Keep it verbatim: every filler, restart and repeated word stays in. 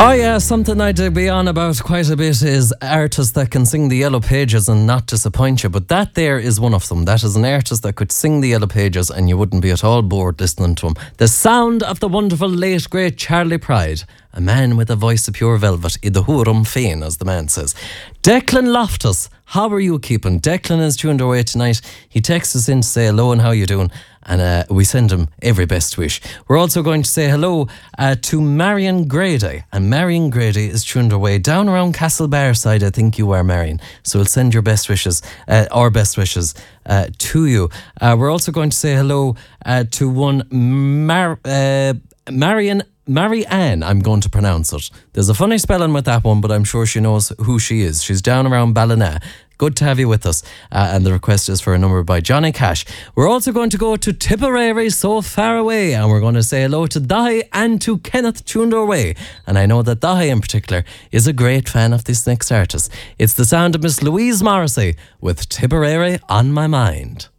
Oh yeah, something I'd be on about quite a bit is artists that can sing the Yellow Pages and not disappoint you. But that there is one of them. That is an artist that could sing the Yellow Pages and you wouldn't be at all bored listening to him. The sound of the wonderful late great Charlie Pride. A man with a voice of pure velvet, I the húrum féin, as the man says. Declan Loftus, how are you keeping? Declan is tuned away tonight. He texts us in to say hello and how you doing? And uh, we send him every best wish. We're also going to say hello uh, to Marion Grady. And Marion Grady is tuned away down around Castlebar side, I think you are, Marion. So we'll send your best wishes, uh, our best wishes uh, to you. Uh, we're also going to say hello uh, to one Mar- uh, Marion Mary Ann, I'm going to pronounce it. There's a funny spelling with that one, but I'm sure she knows who she is. She's down around Ballina. Good to have you with us. Uh, and the request is for a number by Johnny Cash. We're also going to go to Tipperary, so far away, and we're going to say hello to Dahi and to Kenneth tuned our way. And I know that Dahi in particular is a great fan of this next artist. It's the sound of Miss Louise Morrissey with Tipperary on My Mind.